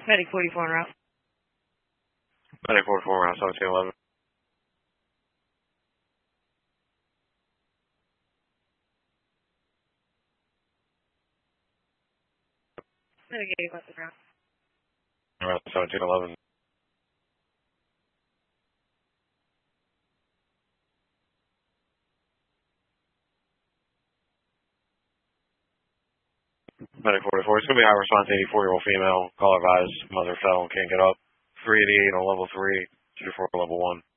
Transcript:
Medic 44 en route. Medic 44 around 1711. Medic 81 en route. Around 1711. Medic 44. It's going to be high response 84-year-old female. Call advised. Mother fell and can't get up. 388 on level 3. 24 level 1.